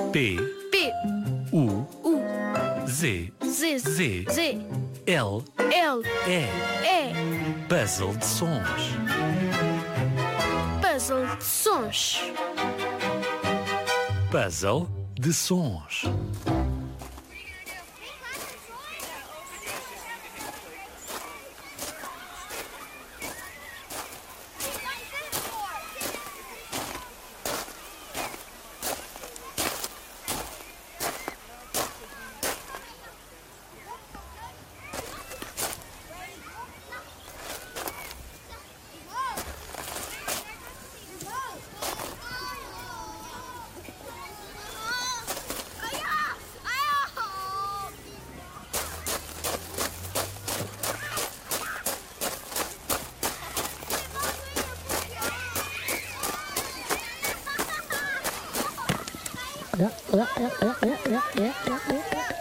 P, P, U, U, Z, Z, Z, Z, L, L, E. E. Puzzle de sons. Puzzle de sons. Puzzle de sons. Ja.